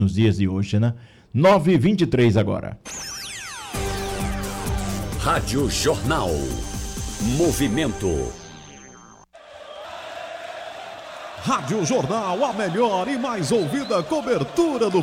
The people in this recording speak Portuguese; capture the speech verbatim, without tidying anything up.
nos dias de hoje, né? nove e vinte e três agora. Rádio Jornal. Movimento. Rádio Jornal, a melhor e mais ouvida cobertura do